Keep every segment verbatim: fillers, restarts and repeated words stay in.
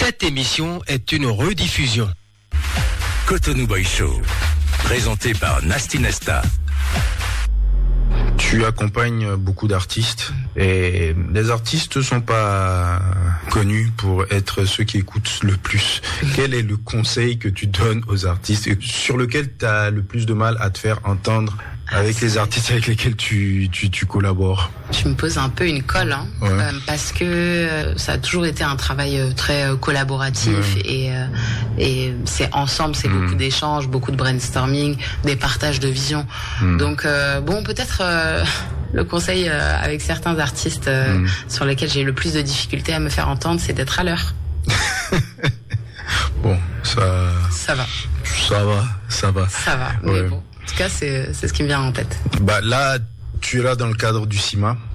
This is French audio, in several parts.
Cette émission est une rediffusion. Cotonou Boy Show, présenté par Nasty Nesta. Tu accompagnes beaucoup d'artistes et les artistes sont pas connus pour être ceux qui écoutent le plus. Quel est le conseil que tu donnes aux artistes sur lequel tu as le plus de mal à te faire entendre avec les artistes avec lesquels tu, tu, tu collabores? Tu me poses un peu une colle, hein, ouais. euh, parce que euh, ça a toujours été un travail euh, très euh, collaboratif ouais. et, euh, et c'est ensemble, c'est mmh. beaucoup d'échanges, beaucoup de brainstorming, des partages de visions. Mmh. Donc euh, bon, peut-être euh, le conseil euh, avec certains artistes euh, mmh. sur lesquels j'ai le plus de difficultés à me faire entendre, c'est d'être à l'heure. Bon, ça... Ça va. Ça va, ça va. Ça va, mais ouais. bon. En tout cas, c'est, c'est ce qui me vient en tête. Bah là, tu es là dans le cadre du C I M A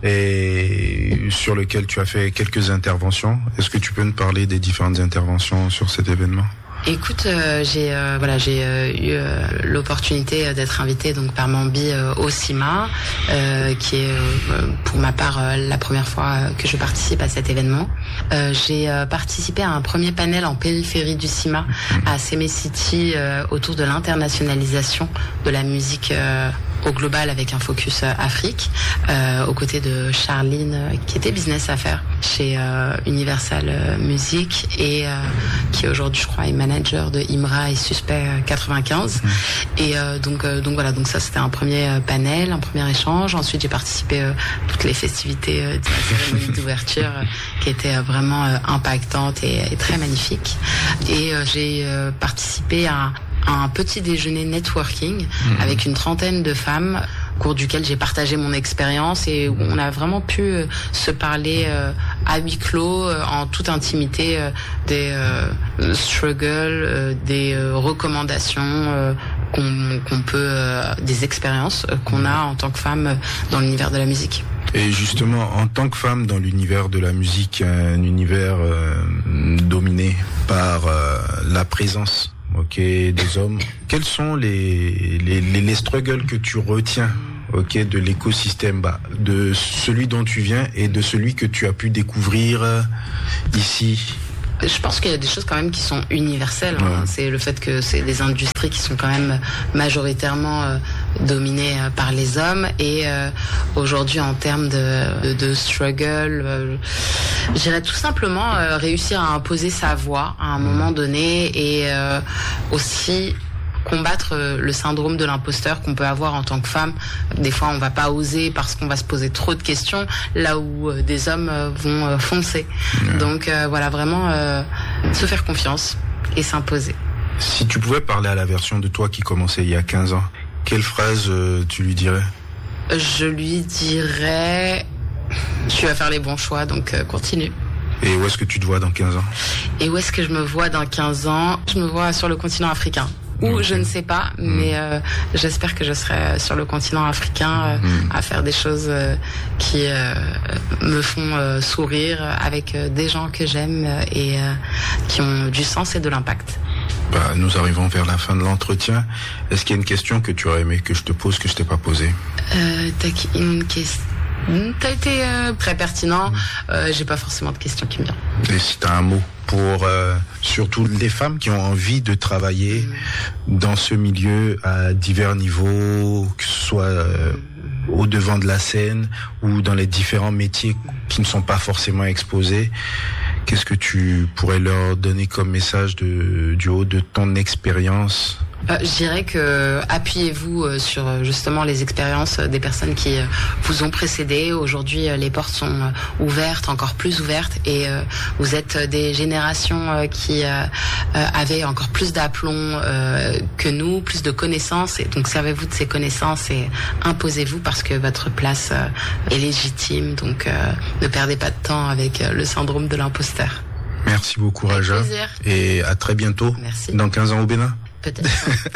et sur lequel tu as fait quelques interventions. Est-ce que tu peux nous parler des différentes interventions sur cet événement ? Écoute, euh, j'ai euh, voilà, j'ai euh, eu euh, l'opportunité d'être invitée donc par Mambi euh, au C I M A, euh, qui est euh, pour ma part euh, la première fois que je participe à cet événement. Euh, j'ai euh, participé à un premier panel en périphérie du C I M A à Seme City euh, autour de l'internationalisation de la musique euh, au global avec un focus euh, Afrique, euh, aux côtés de Charline euh, qui était business affaires chez euh, Universal euh, Music et euh, qui aujourd'hui je crois est manager de Imra et Suspect euh, quatre-vingt-quinze. Mmh. Et euh, donc euh, donc voilà, donc ça c'était un premier euh, panel, un premier échange. Ensuite j'ai participé euh, à toutes les festivités euh, de la cérémonie d'ouverture euh, qui étaient euh, vraiment euh, impactantes et, et très magnifiques. Et euh, j'ai euh, participé à un petit déjeuner networking mmh. avec une trentaine de femmes au cours duquel j'ai partagé mon expérience et où on a vraiment pu euh, se parler euh, à huis clos, euh, en toute intimité, euh, des euh, struggles, euh, des euh, recommandations euh, qu'on, qu'on peut, euh, des expériences euh, qu'on a en tant que femme dans l'univers de la musique. Et justement, en tant que femme dans l'univers de la musique, un univers euh, dominé par euh, la présence ok, des hommes, quels sont les, les, les, les struggles que tu retiens ok, de l'écosystème, bah, de celui dont tu viens et de celui que tu as pu découvrir ici? Je pense qu'il y a des choses quand même qui sont universelles. Hein. Ouais. C'est le fait que c'est des industries qui sont quand même majoritairement euh, dominées euh, par les hommes. Et euh, aujourd'hui, en termes de, de, de struggle, euh, je dirais tout simplement euh, réussir à imposer sa voix à un moment donné et euh, aussi combattre le syndrome de l'imposteur qu'on peut avoir en tant que femme. Des fois, on va pas oser parce qu'on va se poser trop de questions, là où euh, des hommes euh, vont euh, foncer. Ouais. Donc euh, voilà, vraiment euh, se faire confiance et s'imposer. Si tu pouvais parler à la version de toi qui commençait il y a quinze ans, quelle phrase euh, tu lui dirais ? Je lui dirais « Tu vas faire les bons choix, donc euh, continue ». Et où est-ce que tu te vois dans quinze ans ? Et où est-ce que je me vois dans quinze ans ? Je me vois sur le continent africain. Ou okay. je ne sais pas, mais euh, j'espère que je serai sur le continent africain euh, mm. à faire des choses euh, qui euh, me font euh, sourire avec euh, des gens que j'aime et euh, qui ont du sens et de l'impact. Bah, nous arrivons vers la fin de l'entretien. Est-ce qu'il y a une question que tu aurais aimé que je te pose que je t'ai pas posée ? euh, T'as une question. T'as été euh, très pertinent. Euh, j'ai pas forcément de questions qui me viennent. Et si t'as un mot pour euh, surtout les femmes qui ont envie de travailler mmh. dans ce milieu à divers niveaux, que ce soit euh, au devant de la scène ou dans les différents métiers qui ne sont pas forcément exposés, qu'est-ce que tu pourrais leur donner comme message de, du haut de ton expérience ? Euh, je dirais que appuyez-vous euh, sur justement les expériences des personnes qui euh, vous ont précédé. Aujourd'hui, euh, les portes sont euh, ouvertes, encore plus ouvertes, et euh, vous êtes des générations euh, qui euh, euh, avaient encore plus d'aplomb euh, que nous, plus de connaissances. Et donc, servez-vous de ces connaissances et imposez-vous parce que votre place euh, est légitime. Donc, euh, ne perdez pas de temps avec euh, le syndrome de l'imposteur. Merci beaucoup, Raja. Avec plaisir. Et à très bientôt. Merci. Dans quinze ans au Bénin. Peut-être.